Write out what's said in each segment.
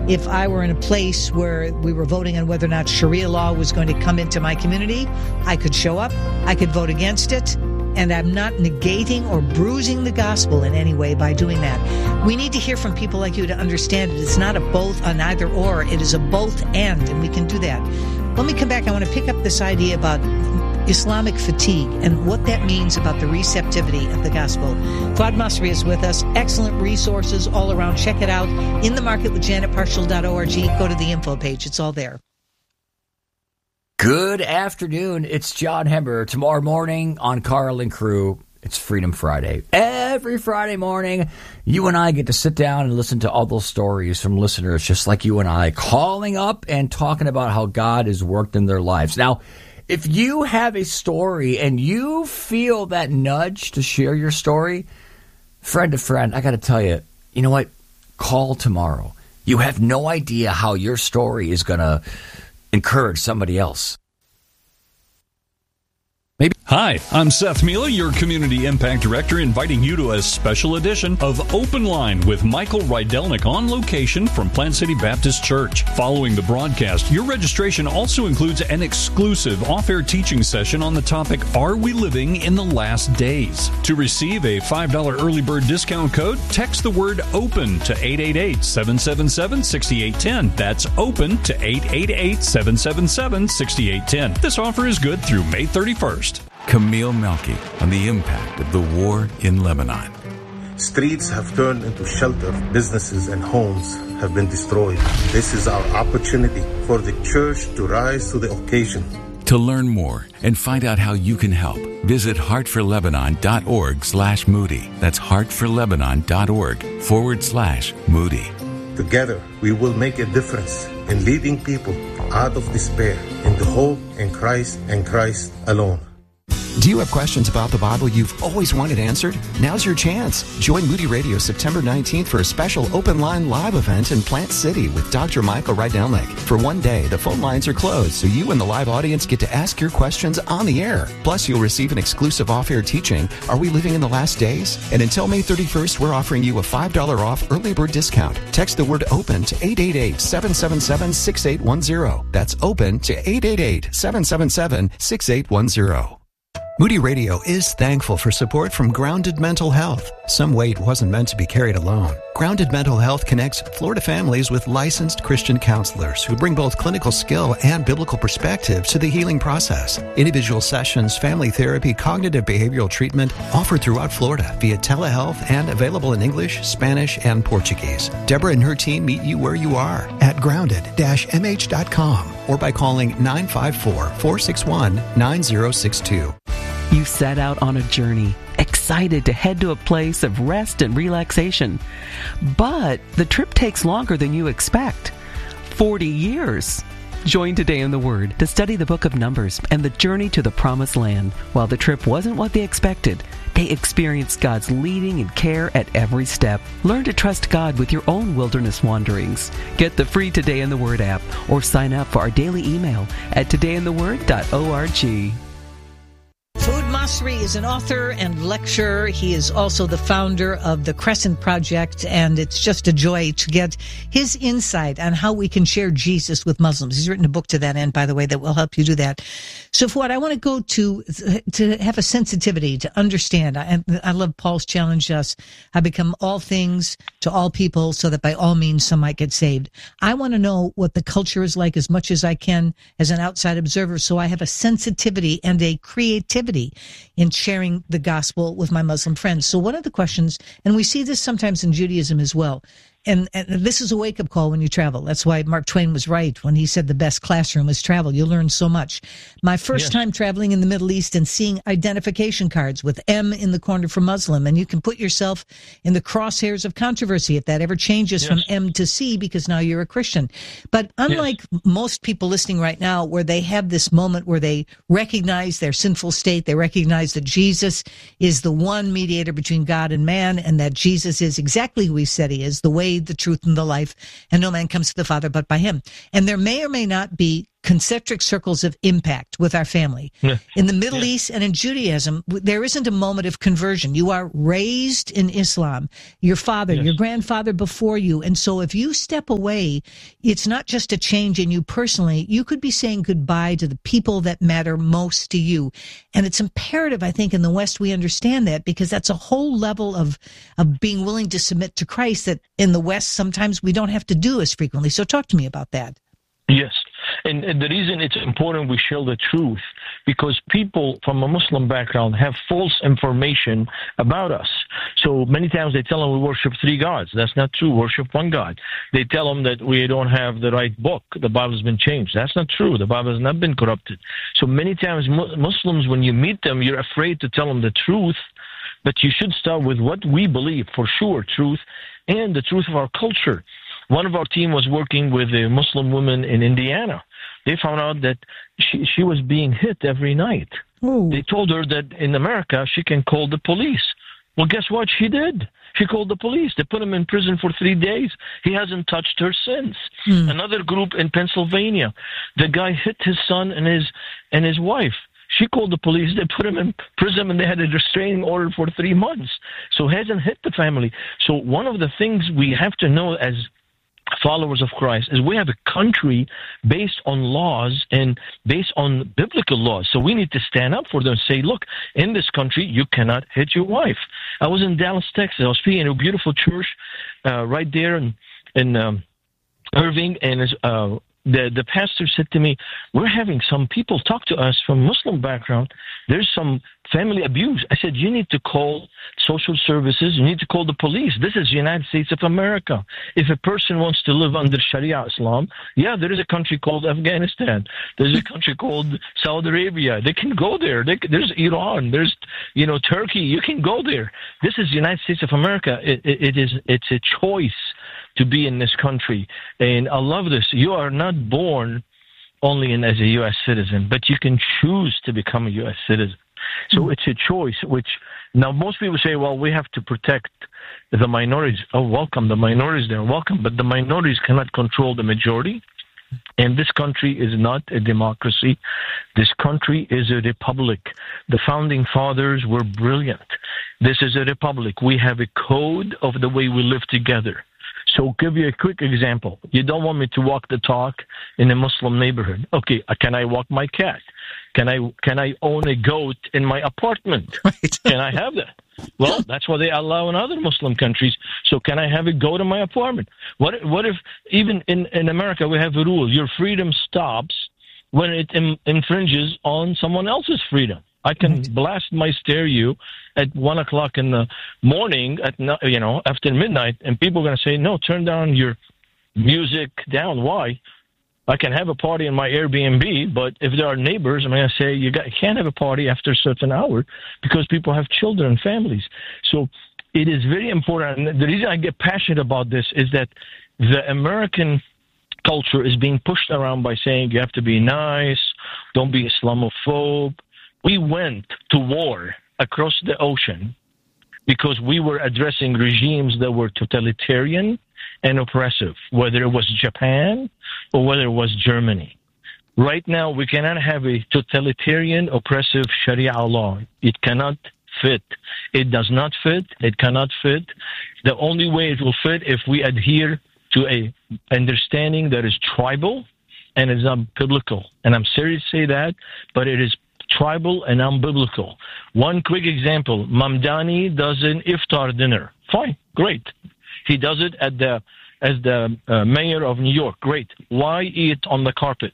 If I were in a place where we were voting on whether or not Sharia law was going to come into my community, I could show up, I could vote against it, and I'm not negating or bruising the gospel in any way by doing that. We need to hear from people like you to understand it. It's not a both, an either or. It is a both and we can do that. When we come back, I want to pick up this idea about Islamic fatigue and what that means about the receptivity of the gospel. Fuad Masri is with us. Excellent resources all around. Check it out. In the Market with JanetParshall.org. Go to the info page. It's all there. Good afternoon. It's John Hember. Tomorrow morning on Carl and Crew, it's Freedom Friday. Every Friday morning, you and I get to sit down and listen to all those stories from listeners just like you and I, calling up and talking about how God has worked in their lives. Now, if you have a story and you feel that nudge to share your story, friend to friend, I got to tell you, you know what? Call tomorrow. You have no idea how your story is going to encourage somebody else. Hi, I'm Seth Mila, your Community Impact Director, inviting you to a special edition of Open Line with Michael Rydelnik on location from Plant City Baptist Church. Following the broadcast, your registration also includes an exclusive off-air teaching session on the topic, Are We Living in the Last Days? To receive a $5 early bird discount code, text the word OPEN to 888-777-6810. That's OPEN to 888-777-6810. This offer is good through May 31st. Camille Melky on the impact of the war in Lebanon. Streets have turned into shelter. Businesses and homes have been destroyed. This is our opportunity for the church to rise to the occasion. To learn more and find out how you can help, visit heartforlebanon.org/Moody. That's heartforlebanon.org/Moody. Together, we will make a difference in leading people out of despair into hope in Christ and Christ alone. Do you have questions about the Bible you've always wanted answered? Now's your chance. Join Moody Radio September 19th for a special Open Line live event in Plant City with Dr. Michael Rydelnik. For one day, the phone lines are closed, so you and the live audience get to ask your questions on the air. Plus, you'll receive an exclusive off-air teaching, Are We Living in the Last Days? And until May 31st, we're offering you a $5 off early bird discount. Text the word OPEN to 888-777-6810. That's OPEN to 888-777-6810. Moody Radio is thankful for support from Grounded Mental Health. Some weight wasn't meant to be carried alone. Grounded Mental Health connects Florida families with licensed Christian counselors who bring both clinical skill and biblical perspective to the healing process. Individual sessions, family therapy, cognitive behavioral treatment offered throughout Florida via telehealth and available in English, Spanish, and Portuguese. Deborah and her team meet you where you are at grounded-mh.com or by calling 954-461-9062. You set out on a journey, excited to head to a place of rest and relaxation. But the trip takes longer than you expect. 40 years. Join Today in the Word to study the book of Numbers and the journey to the Promised Land. While the trip wasn't what they expected, they experienced God's leading and care at every step. Learn to trust God with your own wilderness wanderings. Get the free Today in the Word app or sign up for our daily email at todayintheword.org. Fuad Masri is an author and lecturer. He is also the founder of the Crescent Project, and it's just a joy to get his insight on how we can share Jesus with Muslims. He's written a book to that end, by the way, that will help you do that. So, Fuad, I want to go to have a sensitivity to understand. I love Paul's challenge us. I become all things to all people so that by all means some might get saved. I want to know what the culture is like as much as I can as an outside observer, so I have a sensitivity and a creativity in sharing the gospel with my Muslim friends. So one of the questions, and we see this sometimes in Judaism as well, and this is a wake-up call when you travel. That's why Mark Twain was right when he said the best classroom is travel. You learn so much. My first time traveling in the Middle East and seeing identification cards with M in the corner for Muslim, and you can put yourself in the crosshairs of controversy if that ever changes from M to C because now you're a Christian. But unlike most people listening right now, where they have this moment where they recognize their sinful state, they recognize that Jesus is the one mediator between God and man, and that Jesus is exactly who he said he is, the way, the truth, and the life, and no man comes to the Father but by him. And there may or may not be concentric circles of impact with our family. Yeah. In the Middle East and in Judaism, there isn't a moment of conversion. You are raised in Islam, your father, your grandfather before you. And so if you step away, it's not just a change in you personally. You could be saying goodbye to the people that matter most to you. And it's imperative, I think, in the West we understand that, because that's a whole level of being willing to submit to Christ that in the West sometimes we don't have to do as frequently. So talk to me about that. Yes. And the reason it's important we share the truth, because people from a Muslim background have false information about us. So many times they tell them we worship three gods. That's not true. Worship one God. They tell them that we don't have the right book. The Bible's been changed. That's not true. The Bible has not been corrupted. So many times Muslims, when you meet them, you're afraid to tell them the truth, but you should start with what we believe, for sure, truth, and the truth of our culture. One of our team was working with a Muslim woman in Indiana. They found out that she was being hit every night. Ooh. They told her that in America she can call the police. Well, guess what? She did. She called the police. They put him in prison for 3 days. He hasn't touched her since. Another group in Pennsylvania, the guy hit his son and his wife. She called the police. They put him in prison, and they had a restraining order for 3 months. So he hasn't hit the family. So one of the things we have to know as followers of Christ is we have a country based on laws and based on biblical laws. So we need to stand up for them and say, look, in this country, you cannot hit your wife. I was in Dallas, Texas. I was speaking in a beautiful church right there in Irving, and the pastor said to me, we're having some people talk to us from Muslim background. There's some family abuse. I said, you need to call social services. You need to call the police. This is the United States of America. If a person wants to live under Sharia Islam, there is a country called Afghanistan. There's a country called Saudi Arabia. They can go there. There's Iran. There's, Turkey. You can go there. This is the United States of America. It's a choice to be in this country. And I love this. You are not born only as a U.S. citizen, but you can choose to become a U.S. citizen. So it's a choice, which now most people say, well, we have to protect the minorities. Oh, welcome. The minorities, they're welcome. But the minorities cannot control the majority. And this country is not a democracy. This country is a republic. The founding fathers were brilliant. This is a republic. We have a code of the way we live together. So give you a quick example. You don't want me to walk the talk in a Muslim neighborhood. Okay, can I walk my cat? Can I own a goat in my apartment? Right. Can I have that? Well, that's what they allow in other Muslim countries. So can I have a goat in my apartment? What if even in America we have a rule, your freedom stops when it infringes on someone else's freedom? I can blast my stereo at 1 o'clock in the morning, after midnight, and people are going to say, no, turn down your music down. Why? I can have a party in my Airbnb, but if there are neighbors, I'm going to say you can't have a party after a certain hour because people have children and families. So it is very important. And the reason I get passionate about this is that the American culture is being pushed around by saying you have to be nice, don't be Islamophobe. We went to war across the ocean because we were addressing regimes that were totalitarian and oppressive, whether it was Japan or whether it was Germany. Right now, we cannot have a totalitarian, oppressive Sharia law. It cannot fit. It does not fit. It cannot fit. The only way it will fit if we adhere to a understanding that is tribal and is not biblical. And I'm serious to say that, but it is tribal and unbiblical. One quick example, Mamdani does an iftar dinner. Fine, great. He does it as the mayor of New York. Great. Why eat on the carpet?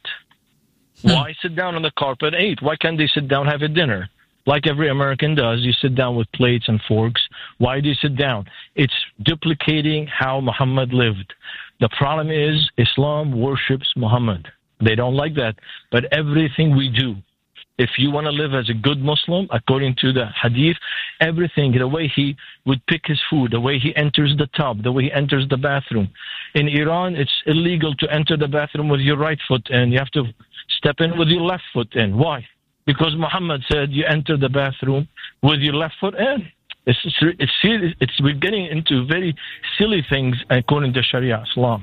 Why sit down on the carpet and eat? Why can't they sit down and have a dinner? Like every American does, you sit down with plates and forks. Why do you sit down? It's duplicating how Muhammad lived. The problem is Islam worships Muhammad. They don't like that. But everything we do, if you want to live as a good Muslim, according to the hadith, everything, the way he would pick his food, the way he enters the tub, the way he enters the bathroom. In Iran, it's illegal to enter the bathroom with your right foot in. You have to step in with your left foot in. Why? Because Muhammad said you enter the bathroom with your left foot in. We're getting into very silly things according to Sharia Islam.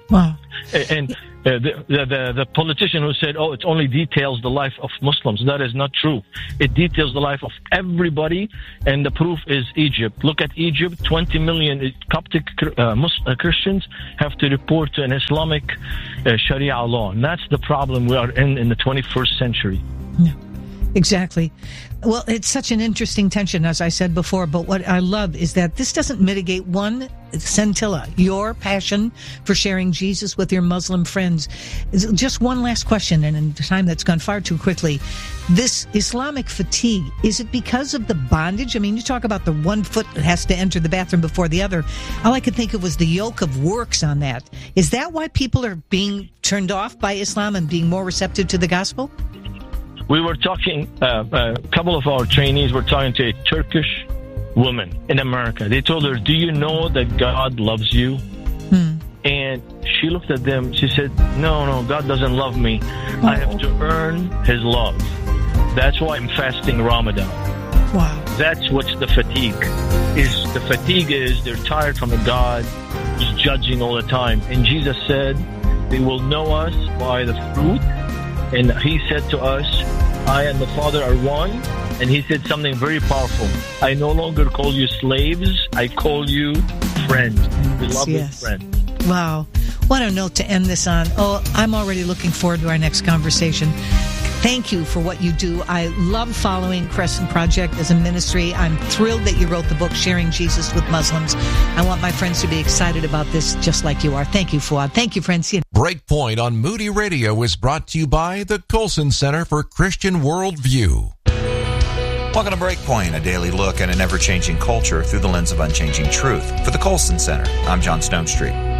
Wow. And the politician who said, it only details the life of Muslims. That is not true. It details the life of everybody, and the proof is Egypt. Look at Egypt. 20 million Coptic Christians have to report to an Islamic Sharia law. And that's the problem we are in the 21st century. Yeah. Exactly. Well, it's such an interesting tension, as I said before, but what I love is that this doesn't mitigate one scintilla, your passion for sharing Jesus with your Muslim friends. Just one last question, and in time that's gone far too quickly. This Islamic fatigue, is it because of the bondage? I mean, you talk about the one foot that has to enter the bathroom before the other. All I could think of was the yoke of works on that. Is that why people are being turned off by Islam and being more receptive to the gospel? We were talking, a couple of our trainees were talking to a Turkish woman in America. They told her, do you know that God loves you? And she looked at them. She said, no, God doesn't love me. I have to earn his love. That's why I'm fasting Ramadan. Wow. That's what's the fatigue. The fatigue is they're tired from a God who's judging all the time. And Jesus said, they will know us by the fruit. And he said to us, I and the Father are one. And he said something very powerful. I no longer call you slaves. I call you friends. Beloved friends. Wow. What a note to end this on. Oh, I'm already looking forward to our next conversation. Thank you for what you do. I love following Crescent Project as a ministry. I'm thrilled that you wrote the book, Sharing Jesus with Muslims. I want my friends to be excited about this just like you are. Thank you, Fuad. Thank you, Francine. Breakpoint on Moody Radio is brought to you by the Colson Center for Christian Worldview. Welcome to Breakpoint, a daily look at an ever-changing culture through the lens of unchanging truth. For the Colson Center, I'm John Stonestreet.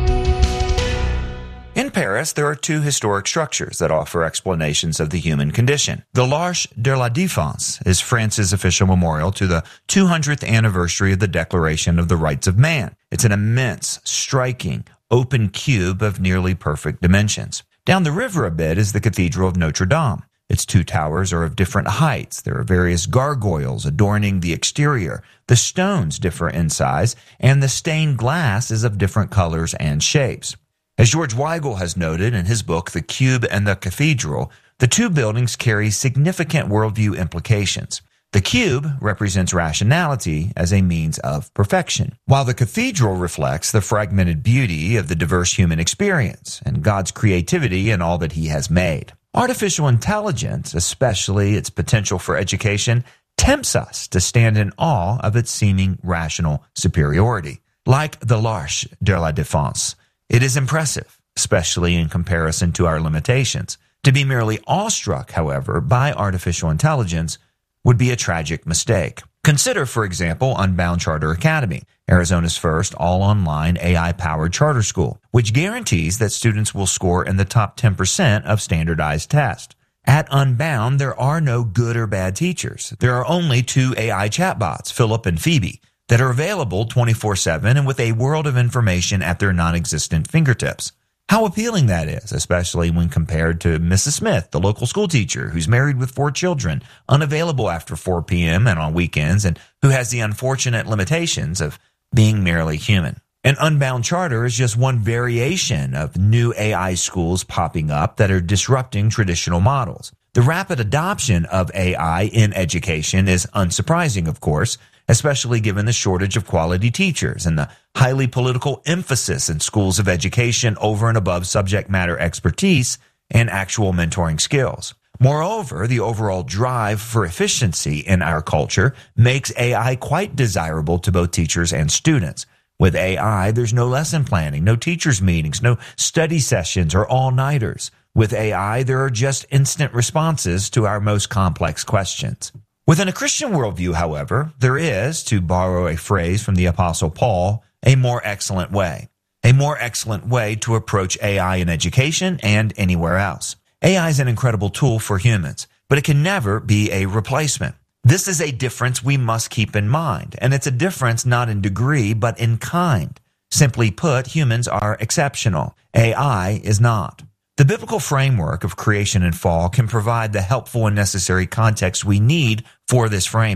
In Paris, there are two historic structures that offer explanations of the human condition. The L'Arche de la Défense is France's official memorial to the 200th anniversary of the Declaration of the Rights of Man. It's an immense, striking, open cube of nearly perfect dimensions. Down the river a bit is the Cathedral of Notre Dame. Its two towers are of different heights. There are various gargoyles adorning the exterior. The stones differ in size, and the stained glass is of different colors and shapes. As George Weigel has noted in his book, The Cube and the Cathedral, the two buildings carry significant worldview implications. The cube represents rationality as a means of perfection, while the cathedral reflects the fragmented beauty of the diverse human experience and God's creativity in all that he has made. Artificial intelligence, especially its potential for education, tempts us to stand in awe of its seeming rational superiority. Like the L'Arche de la Défense, it is impressive, especially in comparison to our limitations. To be merely awestruck, however, by artificial intelligence would be a tragic mistake. Consider, for example, Unbound Charter Academy, Arizona's first all-online AI-powered charter school, which guarantees that students will score in the top 10% of standardized tests. At Unbound, there are no good or bad teachers. There are only two AI chatbots, Philip and Phoebe, that are available 24/7 and with a world of information at their non-existent fingertips. How appealing that is, especially when compared to Mrs. Smith, the local school teacher who's married with 4 children, unavailable after 4 p.m. and on weekends, and who has the unfortunate limitations of being merely human. An Unbound Charter is just one variation of new AI schools popping up that are disrupting traditional models. The rapid adoption of AI in education is unsurprising, of course, especially given the shortage of quality teachers and the highly political emphasis in schools of education over and above subject matter expertise and actual mentoring skills. Moreover, the overall drive for efficiency in our culture makes AI quite desirable to both teachers and students. With AI, there's no lesson planning, no teachers' meetings, no study sessions or all-nighters. With AI, there are just instant responses to our most complex questions. Within a Christian worldview, however, there is, to borrow a phrase from the Apostle Paul, a more excellent way. A more excellent way to approach AI in education and anywhere else. AI is an incredible tool for humans, but it can never be a replacement. This is a difference we must keep in mind, and it's a difference not in degree, but in kind. Simply put, humans are exceptional. AI is not. The biblical framework of creation and fall can provide the helpful and necessary context we need for this framing.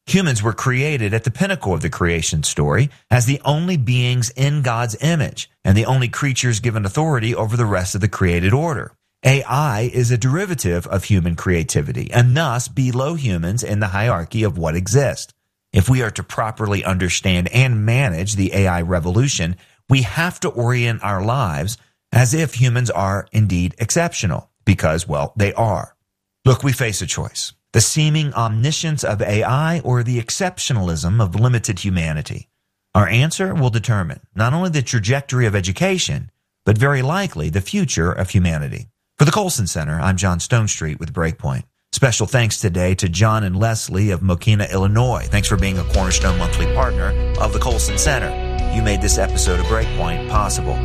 Humans were created at the pinnacle of the creation story as the only beings in God's image and the only creatures given authority over the rest of the created order. AI is a derivative of human creativity and thus below humans in the hierarchy of what exists. If we are to properly understand and manage the AI revolution, we have to orient our lives as if humans are indeed exceptional, because, well, they are. Look, we face a choice: the seeming omniscience of AI or the exceptionalism of limited humanity. Our answer will determine not only the trajectory of education, but very likely the future of humanity. For the Colson Center, I'm John Stonestreet with Breakpoint. Special thanks today to John and Leslie of Mokena, Illinois. Thanks for being a Cornerstone Monthly partner of the Colson Center. You made this episode of Breakpoint possible.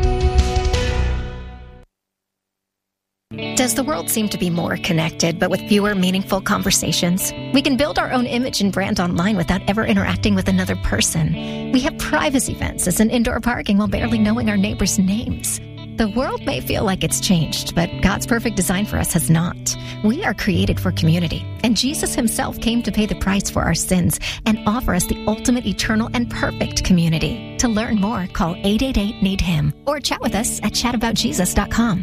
Does the world seem to be more connected, but with fewer meaningful conversations? We can build our own image and brand online without ever interacting with another person. We have privacy fences and indoor parking while barely knowing our neighbors' names. The world may feel like it's changed, but God's perfect design for us has not. We are created for community, and Jesus himself came to pay the price for our sins and offer us the ultimate, eternal, and perfect community. To learn more, call 888-NEED-HIM or chat with us at chataboutjesus.com.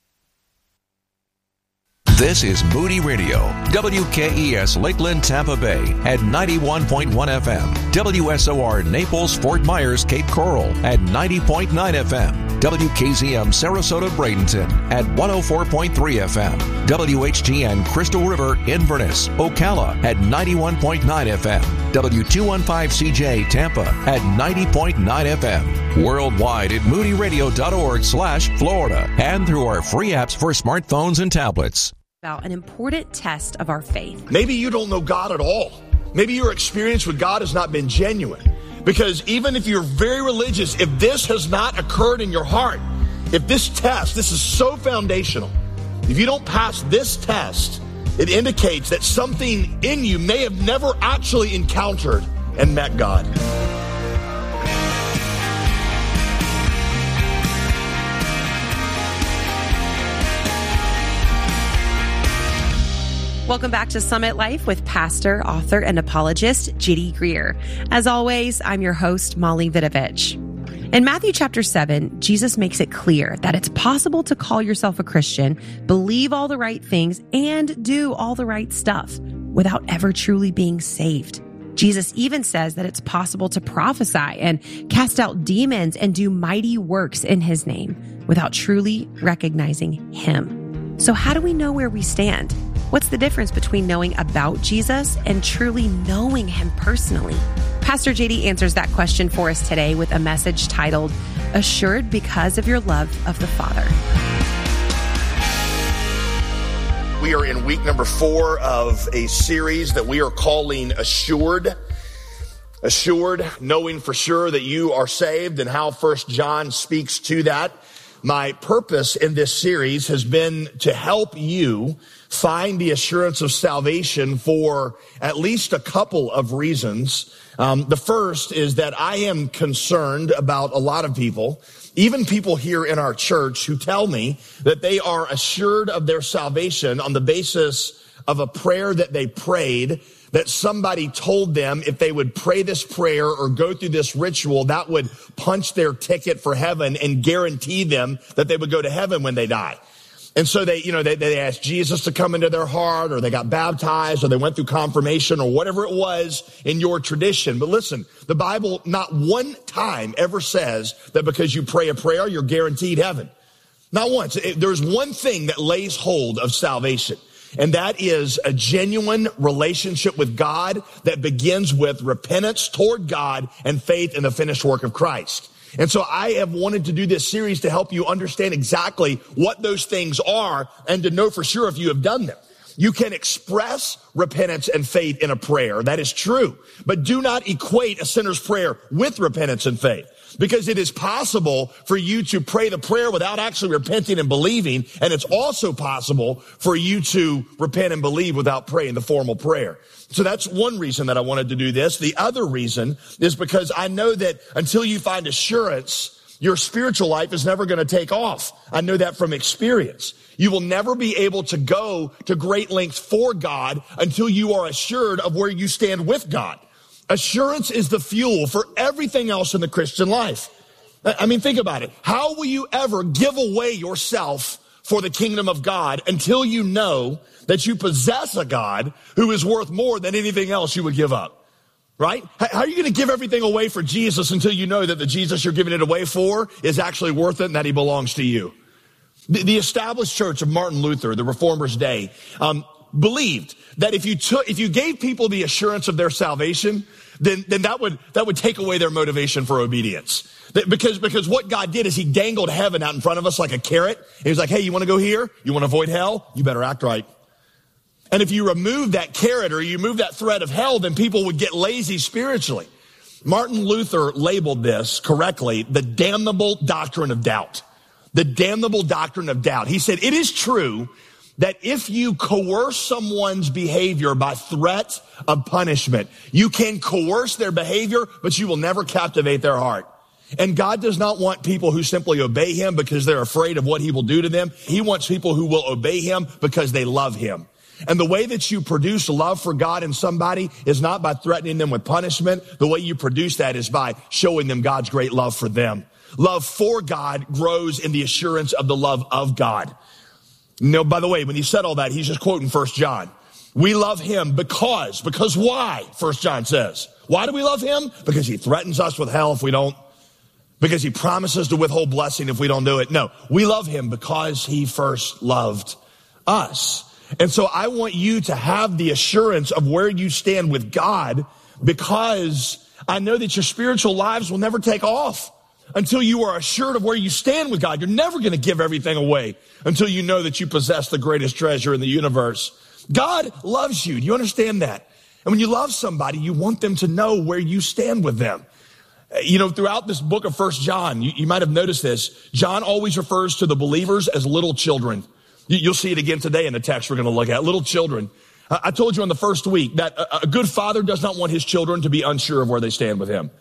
This is Moody Radio, WKES Lakeland, Tampa Bay at 91.1 FM, WSOR Naples, Fort Myers, Cape Coral at 90.9 FM, WKZM Sarasota, Bradenton at 104.3 FM, WHGN Crystal River, Inverness, Ocala at 91.9 FM, W215CJ Tampa at 90.9 FM, worldwide at moodyradio.org/Florida, and through our free apps for smartphones and tablets. About an important test of our faith. Maybe you don't know God at all. Maybe your experience with God has not been genuine. Because even if you're very religious, if this has not occurred in your heart, if this is so foundational, if you don't pass this test, it indicates that something in you may have never actually encountered and met God. Welcome back to Summit Life with pastor, author, and apologist J.D. Greear. As always, I'm your host, Molly Vidovich. In Matthew chapter 7, Jesus makes it clear that it's possible to call yourself a Christian, believe all the right things, and do all the right stuff without ever truly being saved. Jesus even says that it's possible to prophesy and cast out demons and do mighty works in his name without truly recognizing him. So how do we know where we stand? What's the difference between knowing about Jesus and truly knowing him personally? Pastor JD answers that question for us today with a message titled, Assured Because of Your Love of the Father. We are in week number 4 of a series that we are calling Assured. Assured, knowing for sure that you are saved, and how 1 John speaks to that. My purpose in this series has been to help you find the assurance of salvation for at least a couple of reasons. The first is that I am concerned about a lot of people, even people here in our church, who tell me that they are assured of their salvation on the basis of a prayer that they prayed, that somebody told them if they would pray this prayer or go through this ritual, that would punch their ticket for heaven and guarantee them that they would go to heaven when they die. And so they asked Jesus to come into their heart, or they got baptized, or they went through confirmation, or whatever it was in your tradition. But listen, the Bible not one time ever says that because you pray a prayer, you're guaranteed heaven. Not once. There's one thing that lays hold of salvation, and that is a genuine relationship with God that begins with repentance toward God and faith in the finished work of Christ. And so I have wanted to do this series to help you understand exactly what those things are and to know for sure if you have done them. You can express repentance and faith in a prayer. That is true. But do not equate a sinner's prayer with repentance and faith, because it is possible for you to pray the prayer without actually repenting and believing. And it's also possible for you to repent and believe without praying the formal prayer. So that's one reason that I wanted to do this. The other reason is because I know that until you find assurance, your spiritual life is never going to take off. I know that from experience. You will never be able to go to great lengths for God until you are assured of where you stand with God. Assurance is the fuel for everything else in the Christian life. I mean, think about it. How will you ever give away yourself for the kingdom of God until you know that you possess a God who is worth more than anything else you would give up? Right? How are you going to give everything away for Jesus until you know that the Jesus you're giving it away for is actually worth it and that he belongs to you? The established church of Martin Luther, the Reformer's day, believed that if you gave people the assurance of their salvation, then that would take away their motivation for obedience. Because what God did is he dangled heaven out in front of us like a carrot. He was like, hey, you want to go here? You want to avoid hell? You better act right. And if you remove that carrot or you remove that thread of hell, then people would get lazy spiritually. Martin Luther labeled this correctly, the damnable doctrine of doubt. The damnable doctrine of doubt. He said, it is true that if you coerce someone's behavior by threat of punishment, you can coerce their behavior, but you will never captivate their heart. And God does not want people who simply obey him because they're afraid of what he will do to them. He wants people who will obey him because they love him. And the way that you produce love for God in somebody is not by threatening them with punishment. The way you produce that is by showing them God's great love for them. Love for God grows in the assurance of the love of God. No, by the way, when he said all that, he's just quoting 1 John. We love him because why? 1 John says. Why do we love him? Because he threatens us with hell if we don't. Because he promises to withhold blessing if we don't do it. No, we love him because he first loved us. And so I want you to have the assurance of where you stand with God, because I know that your spiritual lives will never take off until you are assured of where you stand with God. You're never going to give everything away until you know that you possess the greatest treasure in the universe. God loves you. Do you understand that? And when you love somebody, you want them to know where you stand with them. You know, throughout this book of 1 John, you might have noticed this. John always refers to the believers as little children. You'll see it again today in the text we're going to look at. Little children. I told you on the first week that a good father does not want his children to be unsure of where they stand with him.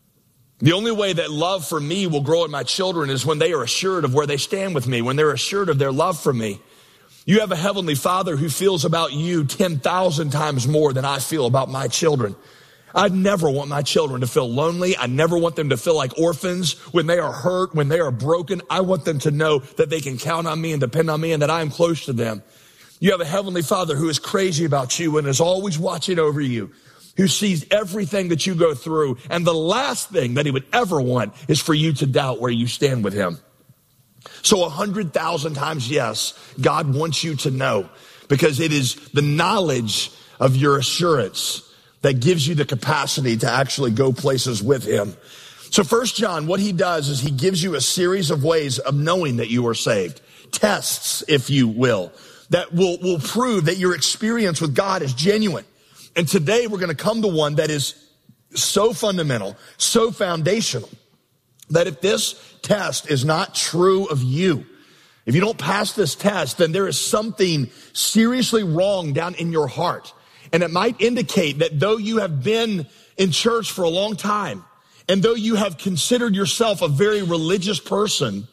The only way that love for me will grow in my children is when they are assured of where they stand with me, when they're assured of their love for me. You have a heavenly Father who feels about you 10,000 times more than I feel about my children. I never want my children to feel lonely. I never want them to feel like orphans when they are hurt, when they are broken. I want them to know that they can count on me and depend on me and that I am close to them. You have a heavenly Father who is crazy about you and is always watching over you, who sees everything that you go through. And the last thing that he would ever want is for you to doubt where you stand with him. So 100,000 times yes, God wants you to know, because it is the knowledge of your assurance that gives you the capacity to actually go places with him. So 1 John, what he does is he gives you a series of ways of knowing that you are saved. Tests, if you will, that will prove that your experience with God is genuine. And today we're going to come to one that is so fundamental, so foundational, that if this test is not true of you, if you don't pass this test, then there is something seriously wrong down in your heart. And it might indicate that though you have been in church for a long time, and though you have considered yourself a very religious person,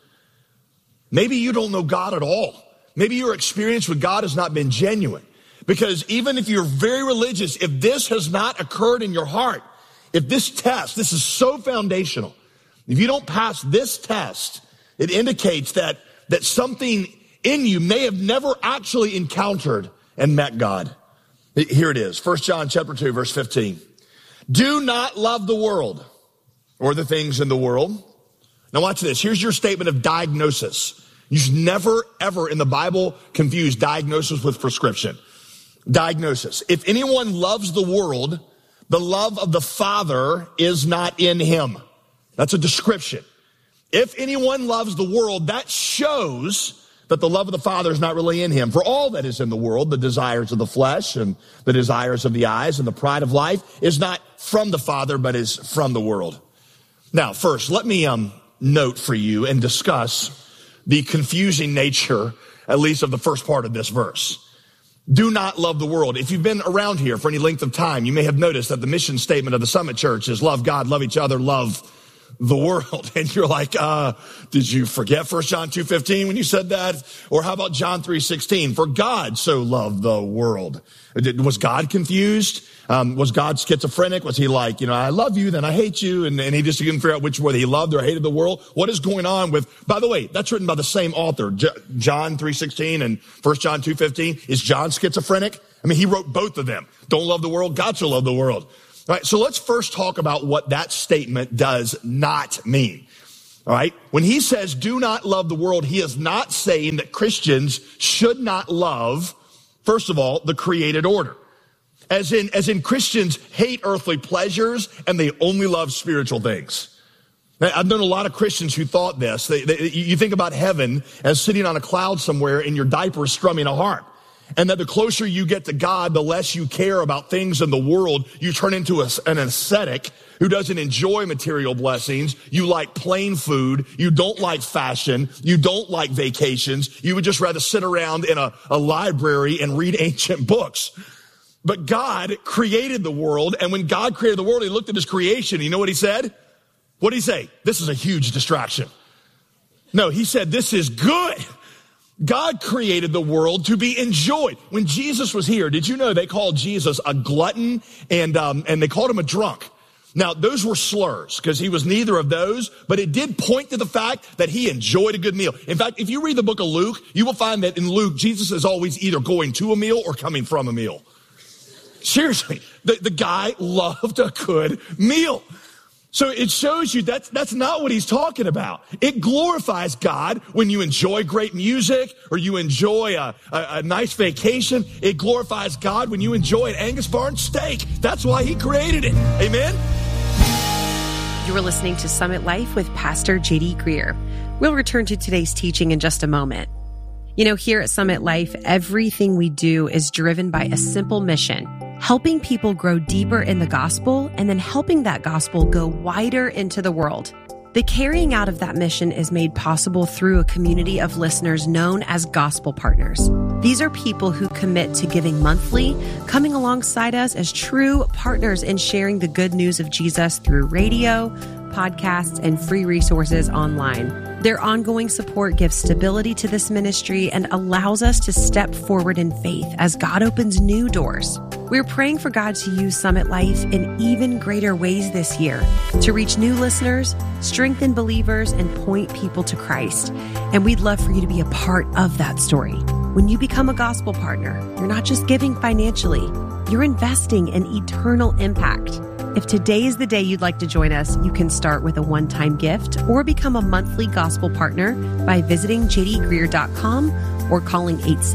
maybe you don't know God at all. Maybe your experience with God has not been genuine. Because even if you're very religious, if this has not occurred in your heart, if this test, this is so foundational, if you don't pass this test, it indicates that something in you may have never actually encountered and met God. Here it is, 1 John chapter 2, verse 15. Do not love the world or the things in the world. Now watch this. Here's your statement of diagnosis. You should never, ever in the Bible confuse diagnosis with prescription. Diagnosis. If anyone loves the world, the love of the Father is not in him. That's a description. If anyone loves the world, that shows that the love of the Father is not really in him. For all that is in the world, the desires of the flesh and the desires of the eyes and the pride of life, is not from the Father, but is from the world. Now, first, let me note for you and discuss the confusing nature, at least of the first part of this verse. Do not love the world. If you've been around here for any length of time, you may have noticed that the mission statement of the Summit Church is love God, love each other, love the world. And you're like, did you forget 1 John 2:15 when you said that? Or how about John 3:16? For God so loved the world. Was God confused? Was God schizophrenic? Was he like, I love you, then I hate you, and he just couldn't figure out which whether he loved or hated the world? What is going on with, by the way, that's written by the same author, John 3:16 and 1 John 2:15. Is John schizophrenic? I mean, he wrote both of them. Don't love the world, God so loved the world. All right, so let's first talk about what that statement does not mean. All right, when he says do not love the world, he is not saying that Christians should not love, first of all, the created order. As in Christians hate earthly pleasures and they only love spiritual things. Now, I've known a lot of Christians who thought this. You think about heaven as sitting on a cloud somewhere in your diaper strumming a harp. And that the closer you get to God, the less you care about things in the world. You turn into an ascetic who doesn't enjoy material blessings. You like plain food. You don't like fashion. You don't like vacations. You would just rather sit around in a library and read ancient books. But God created the world, and when God created the world, he looked at his creation. You know what he said? What did he say? This is a huge distraction. No, he said, this is good. God created the world to be enjoyed. When Jesus was here, did you know they called Jesus a glutton and they called him a drunk? Now, those were slurs because he was neither of those, but it did point to the fact that he enjoyed a good meal. In fact, if you read the book of Luke, you will find that in Luke, Jesus is always either going to a meal or coming from a meal. Seriously, the guy loved a good meal. So it shows you that's not what he's talking about. It glorifies God when you enjoy great music or you enjoy a nice vacation. It glorifies God when you enjoy an Angus Barn steak. That's why he created it. Amen? You are listening to Summit Life with Pastor J.D. Greer. We'll return to today's teaching in just a moment. Here at Summit Life, everything we do is driven by a simple mission: helping people grow deeper in the gospel and then helping that gospel go wider into the world. The carrying out of that mission is made possible through a community of listeners known as gospel partners. These are people who commit to giving monthly, coming alongside us as true partners in sharing the good news of Jesus through radio, podcasts, and free resources online. Their ongoing support gives stability to this ministry and allows us to step forward in faith as God opens new doors. We're praying for God to use Summit Life in even greater ways this year to reach new listeners, strengthen believers, and point people to Christ. And we'd love for you to be a part of that story. When you become a gospel partner, you're not just giving financially, you're investing in eternal impact. If today is the day you'd like to join us, you can start with a one-time gift or become a monthly gospel partner by visiting jdgreer.com or calling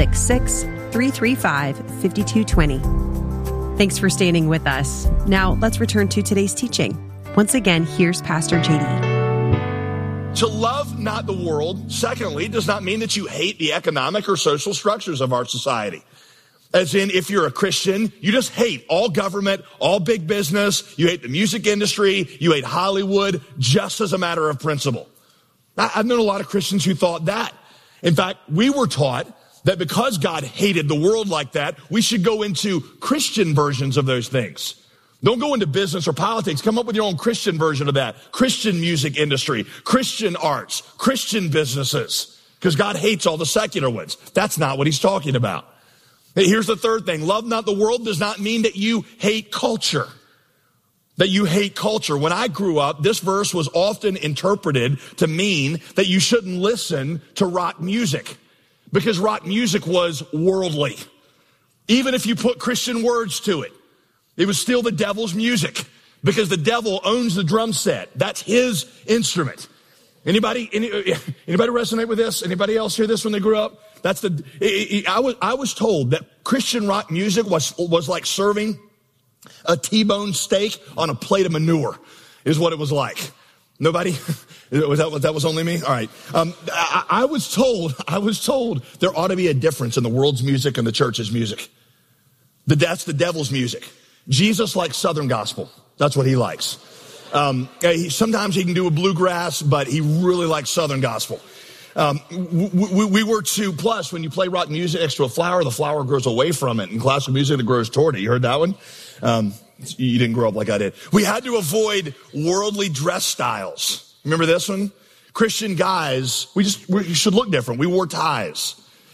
866-335-5220. Thanks for standing with us. Now let's return to today's teaching. Once again, here's Pastor JD. To love not the world, secondly, does not mean that you hate the economic or social structures of our society. As in, if you're a Christian, you just hate all government, all big business. You hate the music industry. You hate Hollywood just as a matter of principle. I've known a lot of Christians who thought that. In fact, we were taught that because God hated the world like that, we should go into Christian versions of those things. Don't go into business or politics. Come up with your own Christian version of that. Christian music industry, Christian arts, Christian businesses. Because God hates all the secular ones. That's not what he's talking about. Here's the third thing. Love not the world does not mean that you hate culture. That you hate culture. When I grew up, this verse was often interpreted to mean that you shouldn't listen to rock music because rock music was worldly. Even if you put Christian words to it, it was still the devil's music because the devil owns the drum set. That's his instrument. Anybody resonate with this? Anybody else hear this when they grew up? I was told that Christian rock music was like serving a T-bone steak on a plate of manure, is what it was like. Nobody? That was only me? All right. I was told there ought to be a difference in the world's music and the church's music. That's the devil's music. Jesus likes Southern gospel. That's what he likes. Sometimes he can do a bluegrass, but he really likes Southern gospel. We were to, plus when you play rock music next to a flower, the flower grows away from it, and classical music that grows toward it. You heard that one? You didn't grow up like I did. We had to avoid worldly dress styles. Remember this one? Christian guys, we should look different. We wore ties.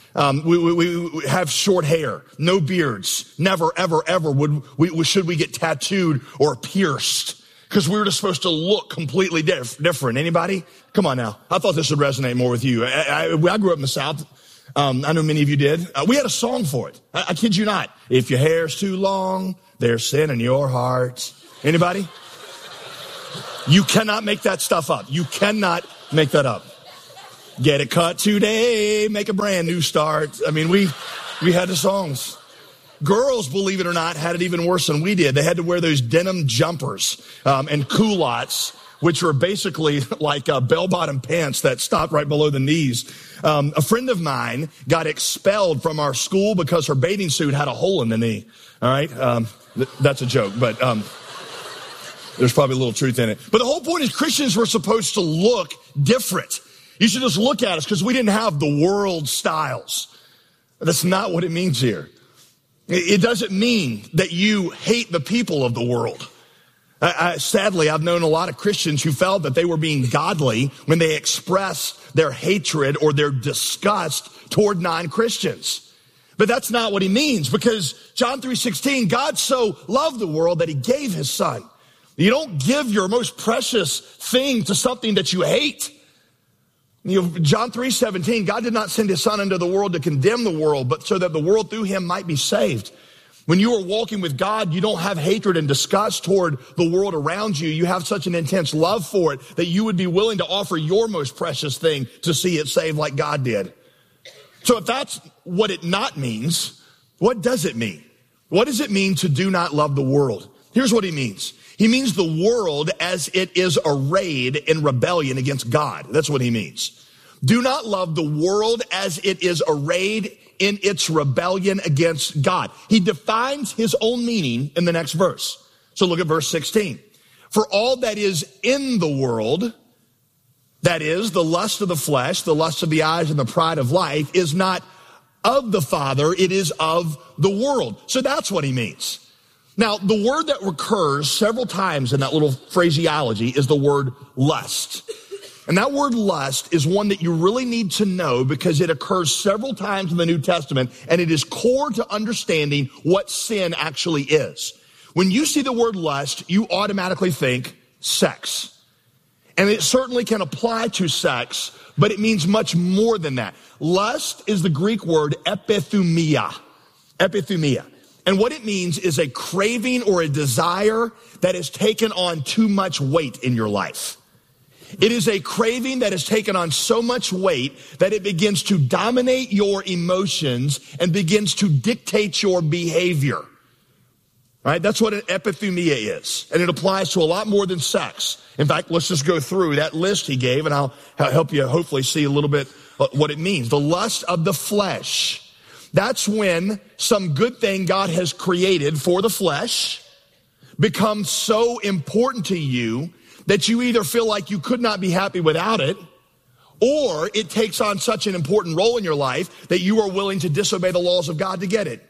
We have short hair, no beards. Never, ever, ever should we get tattooed or pierced, because we were just supposed to look completely different. Anybody? Come on now. I thought this would resonate more with you. I grew up in the South. I know many of you did. We had a song for it. I kid you not. If your hair's too long, there's sin in your heart. Anybody? You cannot make that stuff up. You cannot make that up. Get it cut today, make a brand new start. I mean, we had the songs. Girls, believe it or not, had it even worse than we did. They had to wear those denim jumpers and culottes, which were basically like bell-bottom pants that stopped right below the knees. A friend of mine got expelled from our school because her bathing suit had a hole in the knee. All right? That's a joke, but there's probably a little truth in it. But the whole point is Christians were supposed to look different. You should just look at us because we didn't have the world styles. That's not what it means here. It doesn't mean that you hate the people of the world. Sadly, I've known a lot of Christians who felt that they were being godly when they express their hatred or their disgust toward non-Christians. But that's not what he means, because John 3:16, God so loved the world that he gave his son. You don't give your most precious thing to something that you hate. John 3:17, God did not send his son into the world to condemn the world, but so that the world through him might be saved. When you are walking with God, you don't have hatred and disgust toward the world around you. You have such an intense love for it that you would be willing to offer your most precious thing to see it saved like God did. So if that's what it not means, what does it mean? What does it mean to do not love the world? Here's what he means. He means the world as it is arrayed in rebellion against God. That's what he means. Do not love the world as it is arrayed in its rebellion against God. He defines his own meaning in the next verse. So look at verse 16. For all that is in the world, that is the lust of the flesh, the lust of the eyes, and the pride of life, is not of the Father, it is of the world. So that's what he means. Now, the word that recurs several times in that little phraseology is the word lust. And that word lust is one that you really need to know because it occurs several times in the New Testament, and it is core to understanding what sin actually is. When you see the word lust, you automatically think sex. And it certainly can apply to sex, but it means much more than that. Lust is the Greek word epithumia. Epithumia. And what it means is a craving or a desire that has taken on too much weight in your life. It is a craving that has taken on so much weight that it begins to dominate your emotions and begins to dictate your behavior. Right? That's what an epithumia is. And it applies to a lot more than sex. In fact, let's just go through that list he gave, and I'll help you hopefully see a little bit what it means. The lust of the flesh. That's when some good thing God has created for the flesh becomes so important to you that you either feel like you could not be happy without it, or it takes on such an important role in your life that you are willing to disobey the laws of God to get it.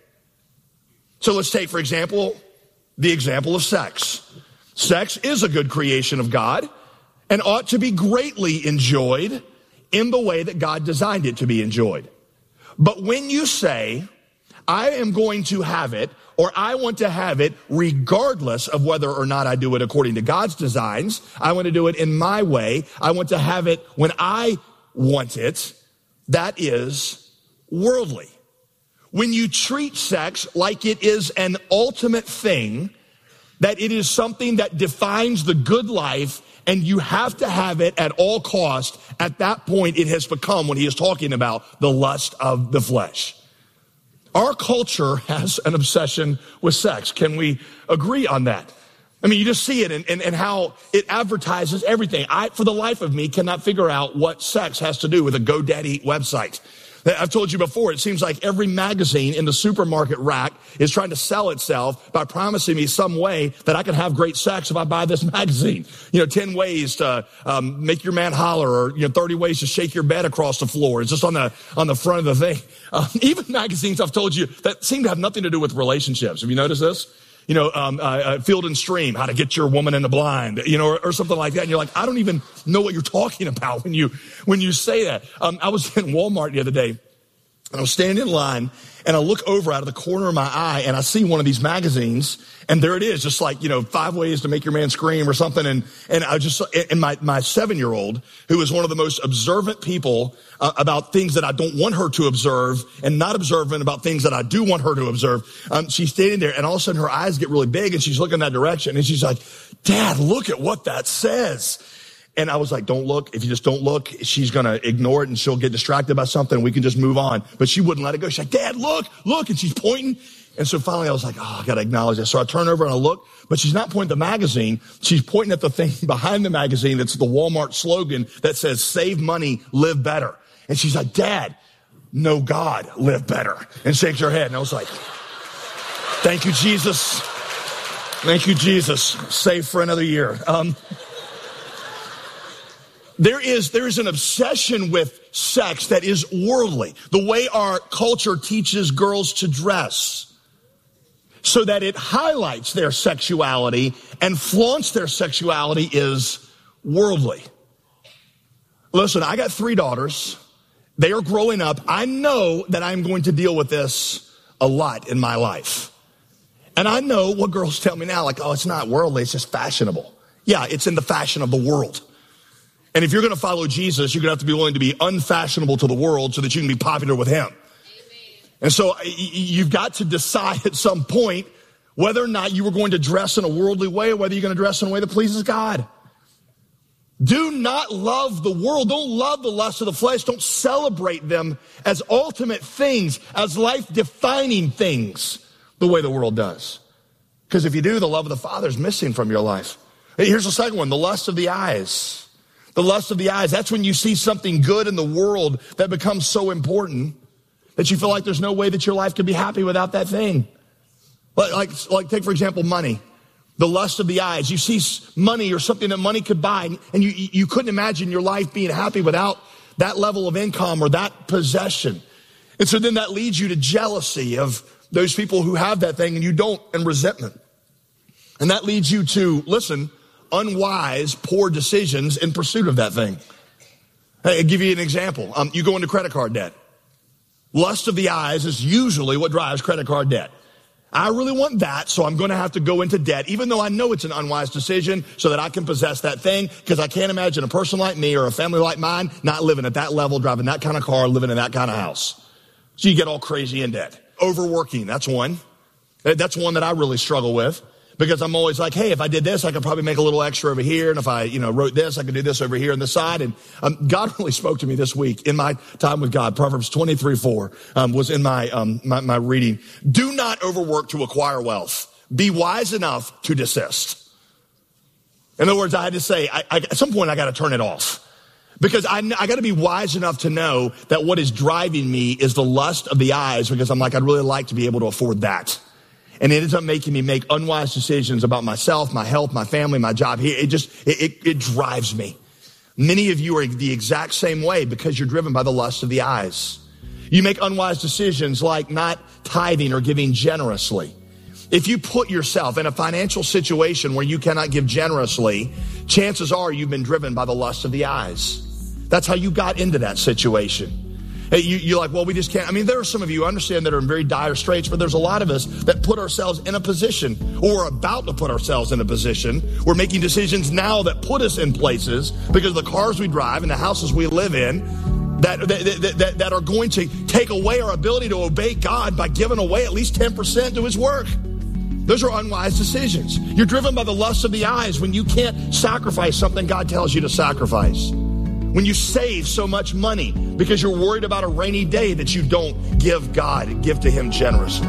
So let's take, for example, the example of sex. Sex is a good creation of God and ought to be greatly enjoyed in the way that God designed it to be enjoyed. But when you say, I am going to have it, or I want to have it regardless of whether or not I do it according to God's designs, I want to do it in my way, I want to have it when I want it, that is worldly. When you treat sex like it is an ultimate thing, that it is something that defines the good life and you have to have it at all cost, at that point it has become what he is talking about, the lust of the flesh. Our culture has an obsession with sex. Can we agree on that? I mean, you just see it and how it advertises everything. I, for the life of me, cannot figure out what sex has to do with a GoDaddy website. I've told you before, it seems like every magazine in the supermarket rack is trying to sell itself by promising me some way that I can have great sex if I buy this magazine. 10 ways to make your man holler, or 30 ways to shake your bed across the floor. It's just on the front of the thing. Even magazines I've told you that seem to have nothing to do with relationships. Have you noticed this? Field and Stream, how to get your woman in the blind, or something like that. And you're like, I don't even know what you're talking about when you say that. I was in Walmart the other day, and I was standing in line, and I look over out of the corner of my eye, and I see one of these magazines, and there it is, just like, 5 ways to make your man scream or something. And I just, and my 7-year-old, who is one of the most observant people about things that I don't want her to observe, and not observant about things that I do want her to observe. She's standing there, and all of a sudden her eyes get really big, and she's looking that direction, and she's like, Dad, look at what that says. And I was like, don't look. If you just don't look, she's going to ignore it and she'll get distracted by something. We can just move on. But she wouldn't let it go. She's like, Dad, look. And she's pointing. And so finally I was like, I got to acknowledge this. So I turn over and I look, but she's not pointing at the magazine. She's pointing at the thing behind the magazine. That's the Walmart slogan that says, save money, live better. And she's like, Dad, know God, live better. And shakes her head. And I was like, thank you, Jesus. Thank you, Jesus. Save for another year. There is an obsession with sex that is worldly. The way our culture teaches girls to dress so that it highlights their sexuality and flaunts their sexuality is worldly. Listen, I got 3 daughters. They are growing up. I know that I'm going to deal with this a lot in my life. And I know what girls tell me now, like, oh, it's not worldly, it's just fashionable. Yeah, it's in the fashion of the world. And if you're going to follow Jesus, you're going to have to be willing to be unfashionable to the world so that you can be popular with him. Amen. And so you've got to decide at some point whether or not you were going to dress in a worldly way or whether you're going to dress in a way that pleases God. Do not love the world. Don't love the lust of the flesh. Don't celebrate them as ultimate things, as life-defining things, the way the world does. Because if you do, the love of the Father is missing from your life. Here's the second one, the lust of the eyes. The lust of the eyes, that's when you see something good in the world that becomes so important that you feel like there's no way that your life could be happy without that thing. Like take, for example, money. The lust of the eyes. You see money or something that money could buy, and you couldn't imagine your life being happy without that level of income or that possession. And so then that leads you to jealousy of those people who have that thing and you don't, and resentment. And that leads you to, listen, unwise, poor decisions in pursuit of that thing. Hey, I'll give you an example. You go into credit card debt. Lust of the eyes is usually what drives credit card debt. I really want that, so I'm going to have to go into debt, even though I know it's an unwise decision, so that I can possess that thing, because I can't imagine a person like me or a family like mine not living at that level, driving that kind of car, living in that kind of house. So you get all crazy in debt. Overworking, that's one. That's one that I really struggle with. Because I'm always like, hey, if I did this, I could probably make a little extra over here. And if I, wrote this, I could do this over here on the side. And God really spoke to me this week in my time with God. Proverbs 23:4 was in my reading. Do not overwork to acquire wealth. Be wise enough to desist. In other words, I had to say, at some point, I got to turn it off. Because I got to be wise enough to know that what is driving me is the lust of the eyes, because I'm like, I'd really like to be able to afford that. And it ends up making me make unwise decisions about myself, my health, my family, my job here. It drives me. Many of you are the exact same way because you're driven by the lust of the eyes. You make unwise decisions like not tithing or giving generously. If you put yourself in a financial situation where you cannot give generously, chances are you've been driven by the lust of the eyes. That's how you got into that situation. You're like, well, we just can't. I mean, there are some of you, I understand, that are in very dire straits, but there's a lot of us that put ourselves in a position, or are about to put ourselves in a position. We're making decisions now that put us in places because of the cars we drive and the houses we live in that are going to take away our ability to obey God by giving away at least 10% to his work. Those are unwise decisions. You're driven by the lust of the eyes when you can't sacrifice something God tells you to sacrifice. When you save so much money because you're worried about a rainy day that you don't give to him generously.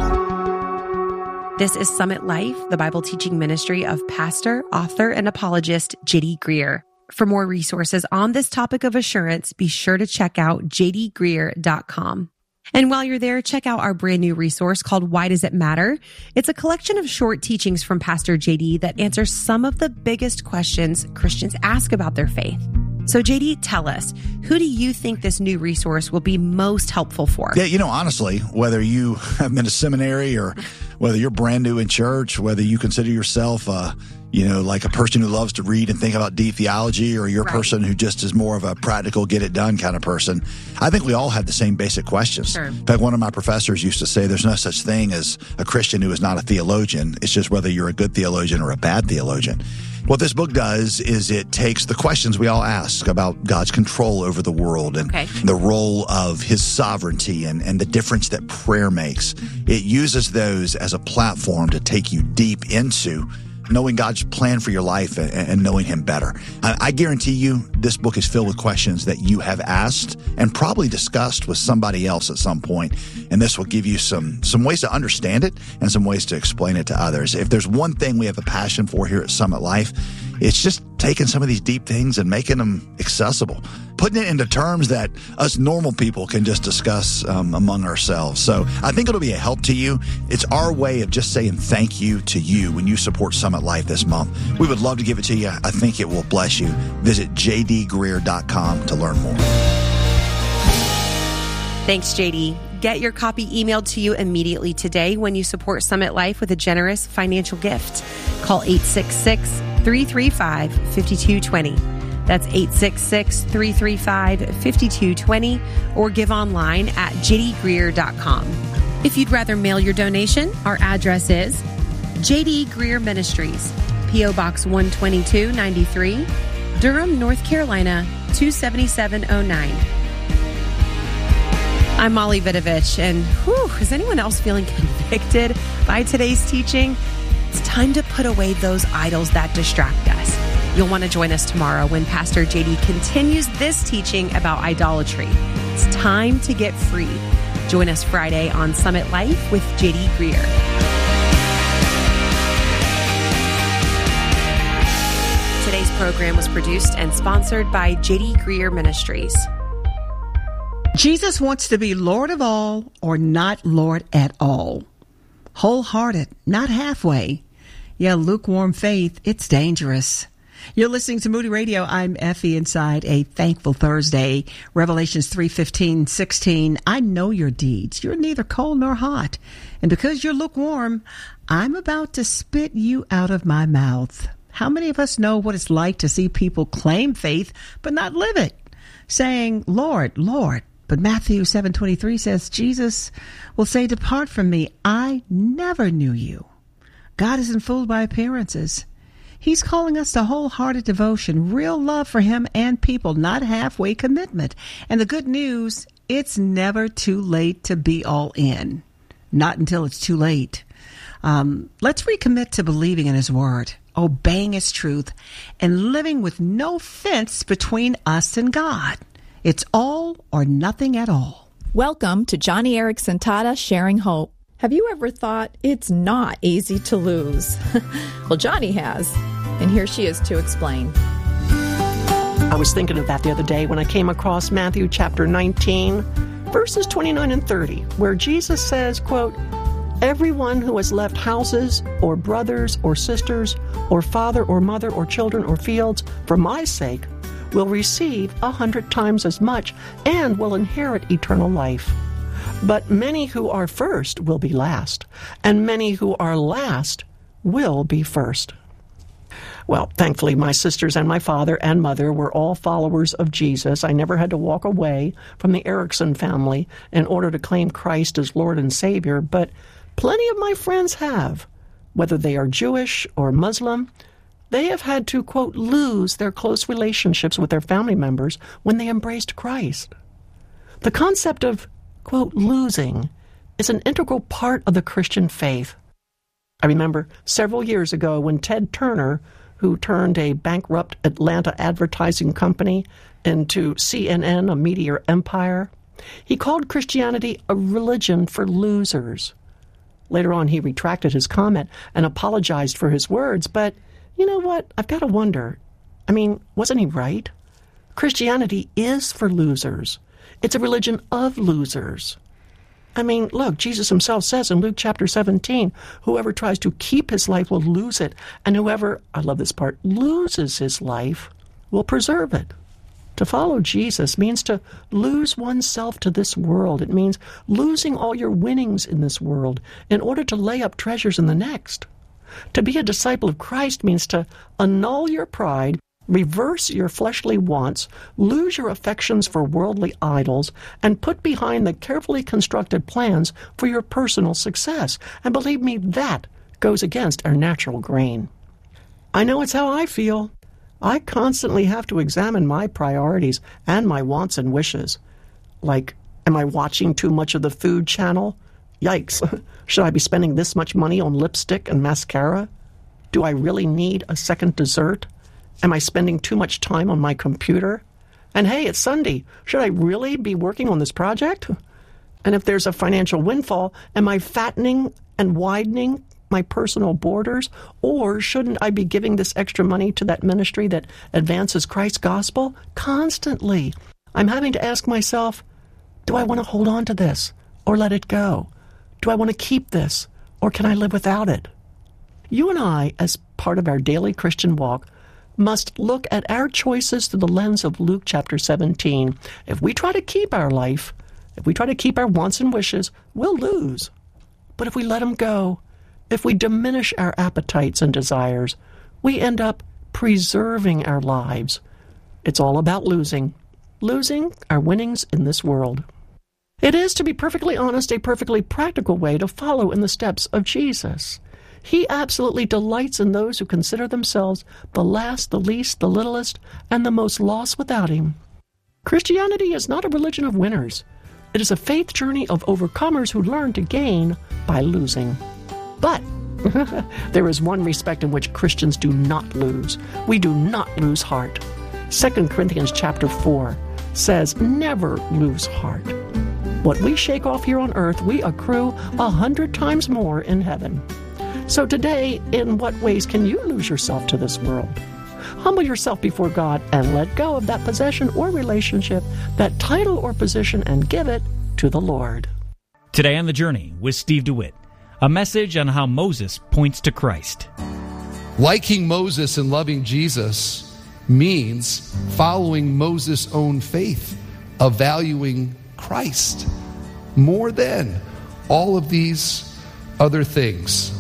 This is Summit Life, the Bible teaching ministry of pastor, author, and apologist J.D. Greear. For more resources on this topic of assurance, be sure to check out jdgreear.com. And while you're there, check out our brand new resource called Why Does It Matter? It's a collection of short teachings from Pastor JD that answers some of the biggest questions Christians ask about their faith. So JD, tell us, who do you think this new resource will be most helpful for? Yeah, honestly, whether you have been to seminary or whether you're brand new in church, whether you consider yourself, like a person who loves to read and think about deep theology, or you're a person who just is more of a practical, get it done kind of person. I think we all have the same basic questions. Sure. In fact, one of my professors used to say there's no such thing as a Christian who is not a theologian. It's just whether you're a good theologian or a bad theologian. What this book does is it takes the questions we all ask about God's control over the world and the role of his sovereignty and the difference that prayer makes. It uses those as a platform to take you deep into knowing God's plan for your life and knowing him better. I guarantee you this book is filled with questions that you have asked and probably discussed with somebody else at some point. And this will give you some ways to understand it and some ways to explain it to others. If there's one thing we have a passion for here at Summit Life, it's just taking some of these deep things and making them accessible, putting it into terms that us normal people can just discuss among ourselves. So I think it'll be a help to you. It's our way of just saying thank you to you when you support Summit Life this month. We would love to give it to you. I think it will bless you. Visit jdgreer.com to learn more. Thanks, JD. Get your copy emailed to you immediately today when you support Summit Life with a generous financial gift. Call 866-335-5220. That's 866-335-5220, or give online at jdgreer.com. If you'd rather mail your donation, our address is J.D. Greer Ministries, P.O. Box 12293, Durham, North Carolina, 27709. I'm Molly Vidovich, and is anyone else feeling convicted by today's teaching? It's time to put away those idols that distract us. You'll want to join us tomorrow when Pastor JD continues this teaching about idolatry. It's time to get free. Join us Friday on Summit Life with JD Greer. Today's program was produced and sponsored by JD Greer Ministries. Jesus wants to be Lord of all or not Lord at all. Wholehearted, not halfway. Yeah, lukewarm faith, it's dangerous. You're listening to Moody Radio. I'm Effie inside a thankful Thursday. Revelations 3:15-16. I know your deeds. You're neither cold nor hot. And because you're lukewarm, I'm about to spit you out of my mouth. How many of us know what it's like to see people claim faith but not live it? Saying, Lord, Lord. But Matthew 7:23 says, Jesus will say, depart from me. I never knew you. God isn't fooled by appearances. He's calling us to wholehearted devotion, real love for him and people, not halfway commitment. And the good news, it's never too late to be all in. Not until it's too late. Let's recommit to believing in his word, obeying his truth, and living with no fence between us and God. It's all or nothing at all. Welcome to Johnny Erickson Tata Sharing Hope. Have you ever thought it's not easy to lose? Well, Johnny has, and here she is to explain. I was thinking of that the other day when I came across Matthew chapter 19, verses 29 and 30, where Jesus says, quote, everyone who has left houses or brothers or sisters or father or mother or children or fields for my sake will receive 100 times as much and will inherit eternal life. But many who are first will be last, and many who are last will be first. Well, thankfully, my sisters and my father and mother were all followers of Jesus. I never had to walk away from the Erickson family in order to claim Christ as Lord and Savior, but plenty of my friends have. Whether they are Jewish or Muslim, they have had to, quote, lose their close relationships with their family members when they embraced Christ. The concept of, quote, losing is an integral part of the Christian faith. I remember several years ago when Ted Turner, who turned a bankrupt Atlanta advertising company into CNN, a media empire, he called Christianity a religion for losers. Later on, he retracted his comment and apologized for his words, but you know what? I've got to wonder. I mean, wasn't he right? Christianity is for losers. It's a religion of losers. I mean, look, Jesus himself says in Luke chapter 17, whoever tries to keep his life will lose it, and whoever, I love this part, loses his life will preserve it. To follow Jesus means to lose oneself to this world. It means losing all your winnings in this world in order to lay up treasures in the next. To be a disciple of Christ means to annul your pride, reverse your fleshly wants, lose your affections for worldly idols, and put behind the carefully constructed plans for your personal success. And believe me, that goes against our natural grain. I know it's how I feel. I constantly have to examine my priorities and my wants and wishes. Like, am I watching too much of the Food Channel? Yikes. Should I be spending this much money on lipstick and mascara? Do I really need a second dessert? Am I spending too much time on my computer? And hey, it's Sunday. Should I really be working on this project? And if there's a financial windfall, am I fattening and widening my personal borders? Or shouldn't I be giving this extra money to that ministry that advances Christ's gospel? Constantly, I'm having to ask myself, do I want to hold on to this or let it go? Do I want to keep this or can I live without it? You and I, as part of our daily Christian walk, must look at our choices through the lens of Luke chapter 17. If we try to keep our life, if we try to keep our wants and wishes, we'll lose. But if we let them go, if we diminish our appetites and desires, we end up preserving our lives. It's all about losing our winnings in this world. It is, to be perfectly honest, a perfectly practical way to follow in the steps of Jesus. He absolutely delights in those who consider themselves the last, the least, the littlest, and the most lost without him. Christianity is not a religion of winners. It is a faith journey of overcomers who learn to gain by losing. But there is one respect in which Christians do not lose. We do not lose heart. 2 Corinthians chapter 4 says, never lose heart. What we shake off here on earth, we accrue 100 times more in heaven. So today, in what ways can you lose yourself to this world? Humble yourself before God and let go of that possession or relationship, that title or position, and give it to the Lord. Today on The Journey with Steve DeWitt, a message on how Moses points to Christ. Liking Moses and loving Jesus means following Moses' own faith of valuing Christ more than all of these other things.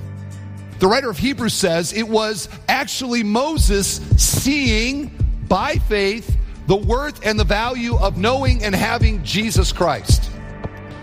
The writer of Hebrews says it was actually Moses seeing by faith the worth and the value of knowing and having Jesus Christ.